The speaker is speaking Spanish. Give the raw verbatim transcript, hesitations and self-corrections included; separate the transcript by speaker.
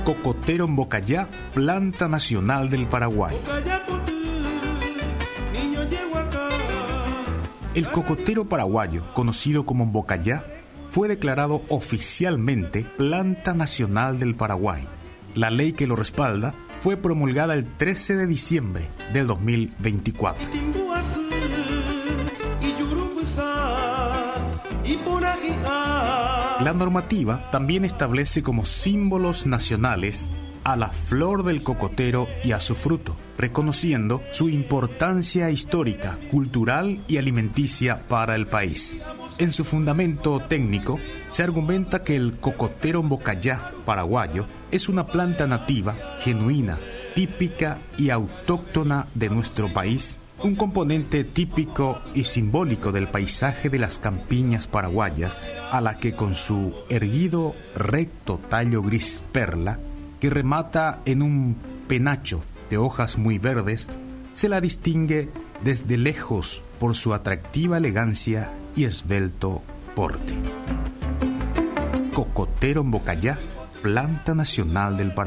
Speaker 1: Cocotero Mbocayá, planta nacional del Paraguay. El cocotero paraguayo, conocido como Mbocayá, fue declarado oficialmente planta nacional del Paraguay. La ley que lo respalda fue promulgada el trece de diciembre del dos mil veinticuatro. La normativa también establece como símbolos nacionales a la flor del cocotero y a su fruto, reconociendo su importancia histórica, cultural y alimenticia para el país. En su fundamento técnico, se argumenta que el cocotero Mbocayá paraguayo es una planta nativa, genuina, típica y autóctona de nuestro país, un componente típico y simbólico del paisaje de las campiñas paraguayas, a la que con su erguido recto tallo gris perla, que remata en un penacho de hojas muy verdes, se la distingue desde lejos por su atractiva elegancia y esbelto porte. Cocotero Mbocayá, planta nacional del Paraguay.